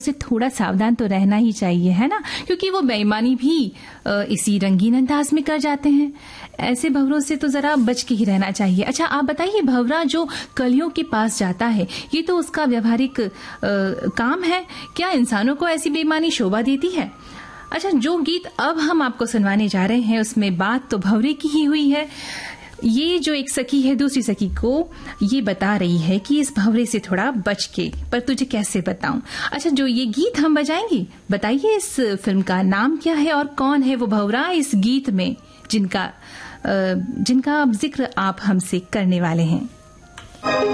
से थोड़ा सावधान तो रहना ही चाहिए, है ना, क्योंकि वो बेईमानी भी इसी रंगीन अंदाज में कर जाते हैं। ऐसे भंवरों से तो जरा बच के ही रहना चाहिए। अच्छा, आप बताइए, भंवरा जो कलियों के पास जाता है, ये तो उसका व्यवहारिक काम है, क्या इंसानों को ऐसी बेईमानी शोभा देती है? अच्छा, जो गीत अब हम आपको सुनवाने जा रहे हैं उसमें बात तो भंवरे की ही हुई है। ये जो एक सखी है दूसरी सखी को ये बता रही है कि इस भंवरे से थोड़ा बच के, पर तुझे कैसे बताऊं। अच्छा, जो ये गीत हम बजाएंगे, बताइए इस फिल्म का नाम क्या है और कौन है वो भंवरा इस गीत में जिनका जिक्र आप हमसे करने वाले हैं।